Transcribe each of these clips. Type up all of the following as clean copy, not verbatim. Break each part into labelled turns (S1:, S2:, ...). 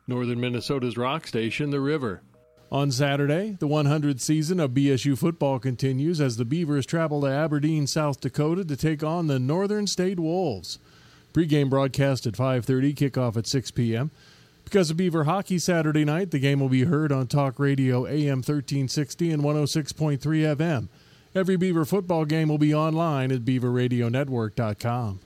S1: Northern Minnesota's rock station, The River. On Saturday, the 100th season of BSU football continues as the Beavers travel to Aberdeen, South Dakota to take on the Northern State Wolves. Pre-game broadcast at 5:30, kickoff at 6 p.m. Because of Beaver hockey Saturday night, the game will be heard on Talk Radio AM 1360 and 106.3 FM. Every Beaver football game will be online at beaverradionetwork.com.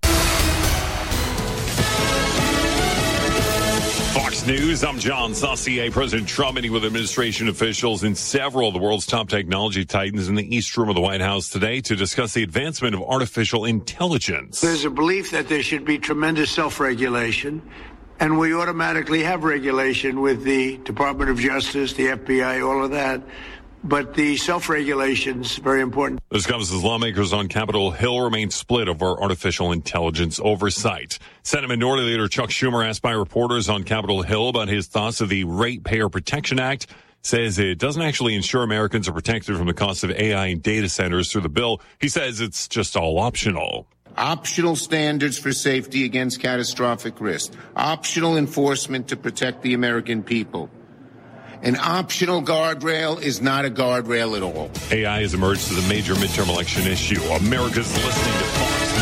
S2: Fox News, I'm John Saucier. President Trump meeting with administration officials and several of the world's top technology titans in the East Room of the White House today to discuss the advancement of artificial intelligence.
S3: There's a belief that there should be tremendous self-regulation, and we automatically have regulation with the Department of Justice, the FBI, all of that. But the self-regulation is very important.
S2: This comes as lawmakers on Capitol Hill remain split over artificial intelligence oversight. Senate Minority Leader Chuck Schumer, asked by reporters on Capitol Hill about his thoughts of the Ratepayer Protection Act, says it doesn't actually ensure Americans are protected from the cost of AI and data centers through the bill. He says it's just all optional.
S4: Optional standards for safety against catastrophic risk. Optional enforcement to protect the American people. An optional guardrail is not a guardrail at all.
S2: AI has emerged as a major midterm election issue. America's listening to Fox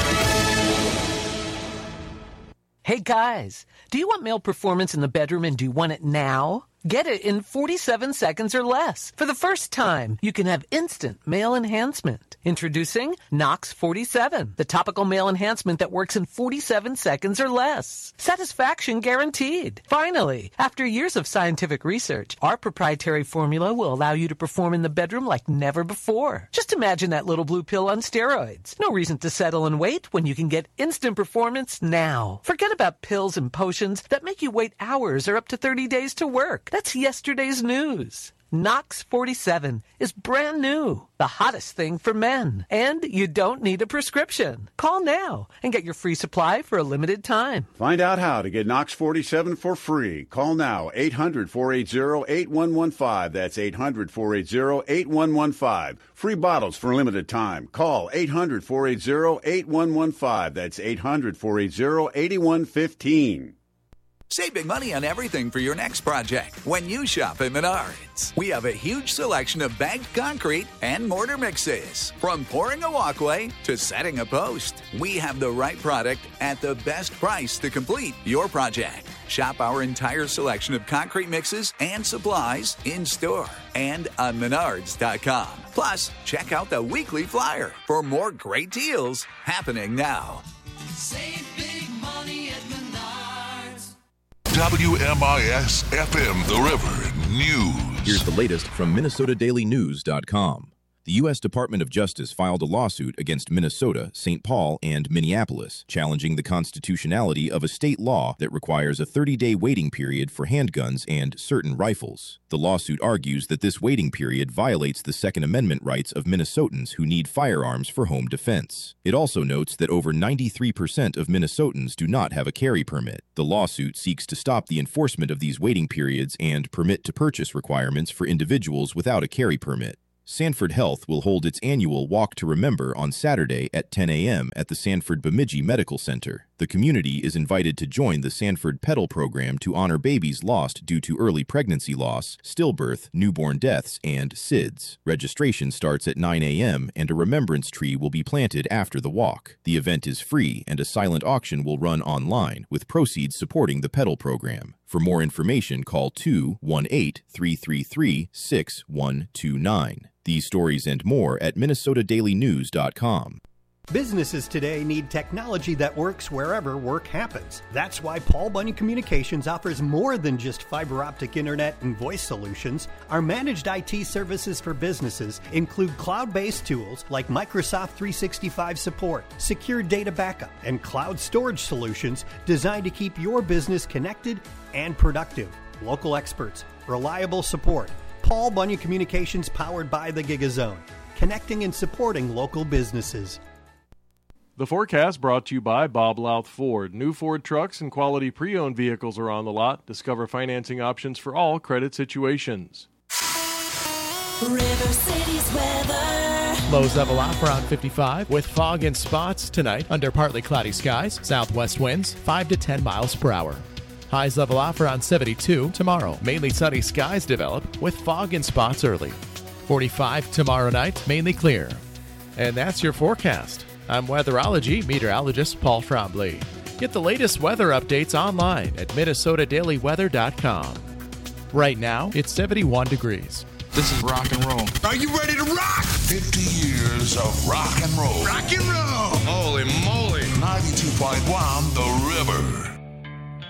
S2: News.
S5: Hey guys, do you want male performance in the bedroom and do you want it now? Get it in 47 seconds or less. For the first time, you can have instant male enhancement. Introducing Nox 47, the topical male enhancement that works in 47 seconds or less. Satisfaction guaranteed. Finally, after years of scientific research, our proprietary formula will allow you to perform in the bedroom like never before. Just imagine that little blue pill on steroids. No reason to settle and wait when you can get instant performance now. Forget about pills and potions that make you wait hours or up to 30 days to work. That's yesterday's news. Nox 47 is brand new, the hottest thing for men, and you don't need a prescription. Call now and get your free supply for a limited time.
S6: Find out how to get Nox 47 for free. Call now, 800-480-8115. That's 800-480-8115. Free bottles for a limited time. Call 800-480-8115. That's 800-480-8115.
S7: Save big money on everything for your next project when you shop at Menards. We have a huge selection of bagged concrete and mortar mixes. From pouring a walkway to setting a post, we have the right product at the best price to complete your project. Shop our entire selection of concrete mixes and supplies in store and on Menards.com. Plus, check out the weekly flyer for more great deals happening now.
S8: Save big money at Menards.
S9: WMIS-FM, The River News.
S10: Here's the latest from MinnesotaDailyNews.com. The U.S. Department of Justice filed a lawsuit against Minnesota, St. Paul, and Minneapolis, challenging the constitutionality of a state law that requires a 30-day waiting period for handguns and certain rifles. The lawsuit argues that this waiting period violates the Second Amendment rights of Minnesotans who need firearms for home defense. It also notes that over 93% of Minnesotans do not have a carry permit. The lawsuit seeks to stop the enforcement of these waiting periods and permit-to-purchase requirements for individuals without a carry permit. Sanford Health will hold its annual Walk to Remember on Saturday at 10 a.m. at the Sanford Bemidji Medical Center. The community is invited to join the Sanford Pedal program to honor babies lost due to early pregnancy loss, stillbirth, newborn deaths, and SIDS. Registration starts at 9 a.m. and a remembrance tree will be planted after the walk. The event is free and a silent auction will run online, with proceeds supporting the Pedal program. For more information, call 218-333-6129. These stories and more at MinnesotaDailyNews.com.
S11: Businesses today need technology that works wherever work happens. That's why Paul Bunyan Communications offers more than just fiber optic internet and voice solutions. Our managed IT services for businesses include cloud-based tools like Microsoft 365 support, secure data backup, and cloud storage solutions designed to keep your business connected and productive. Local experts, reliable support. Paul Bunyan Communications, powered by the GigaZone, connecting and supporting local businesses.
S1: The forecast brought to you by Bob Louth Ford. New Ford trucks and quality pre-owned vehicles are on the lot. Discover financing options for all credit situations.
S8: River City's weather.
S12: Lows level off around 55 with fog and spots tonight under partly cloudy skies. Southwest winds 5 to 10 miles per hour. Highs level off around 72 tomorrow. Mainly sunny skies develop with fog in spots early. 45 tomorrow night, mainly clear. And that's your forecast. I'm weatherology meteorologist Paul Trombley. Get the latest weather updates online at MinnesotaDailyWeather.com. Right now, it's 71 degrees.
S13: This is rock and roll.
S9: Are you ready to rock? 50 years of rock and roll.
S13: Rock and roll!
S9: Holy moly. 92.1 The River.